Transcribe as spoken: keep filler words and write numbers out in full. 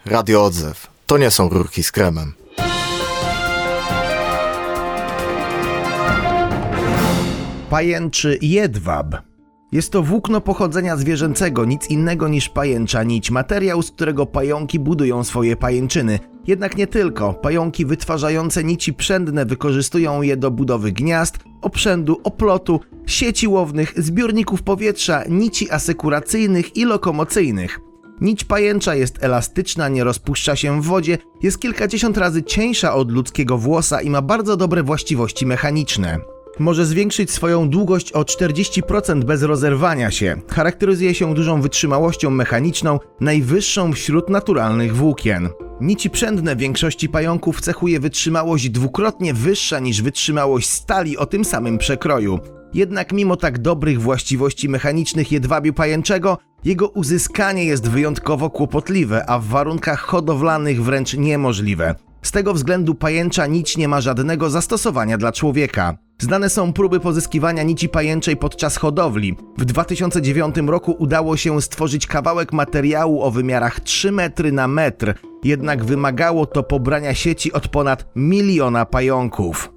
Radio Odzew. To nie są rurki z kremem. Pajęczy jedwab. Jest to włókno pochodzenia zwierzęcego, nic innego niż pajęcza nić, materiał, z którego pająki budują swoje pajęczyny. Jednak nie tylko. Pająki wytwarzające nici przędne wykorzystują je do budowy gniazd, oprzędu, oplotu, sieci łownych, zbiorników powietrza, nici asekuracyjnych i lokomocyjnych. Nić pajęcza jest elastyczna, nie rozpuszcza się w wodzie, jest kilkadziesiąt razy cieńsza od ludzkiego włosa i ma bardzo dobre właściwości mechaniczne. Może zwiększyć swoją długość o czterdzieści procent bez rozerwania się. Charakteryzuje się dużą wytrzymałością mechaniczną, najwyższą wśród naturalnych włókien. Nici przędne większości pająków cechuje wytrzymałość dwukrotnie wyższa niż wytrzymałość stali o tym samym przekroju. Jednak mimo tak dobrych właściwości mechanicznych jedwabiu pajęczego, jego uzyskanie jest wyjątkowo kłopotliwe, a w warunkach hodowlanych wręcz niemożliwe. Z tego względu pajęcza nić nie ma żadnego zastosowania dla człowieka. Znane są próby pozyskiwania nici pajęczej podczas hodowli. W dwa tysiące dziewiątym roku udało się stworzyć kawałek materiału o wymiarach trzy metry na metr, jednak wymagało to pobrania sieci od ponad miliona pająków.